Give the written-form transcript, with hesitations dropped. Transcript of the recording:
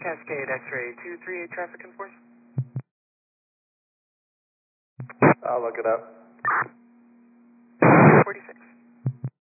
Cascade X-ray 238 traffic enforce. I'll look it up. 46.